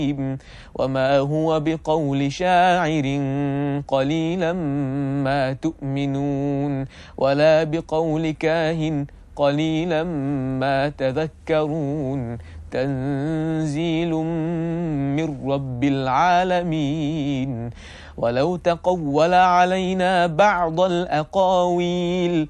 وما هو بقول شاعر قليلا ما تؤمنون ولا بقول كاهن قليلا ما تذكرون تنزيل من رب العالمين ولو تقول علينا بعض الأقاويل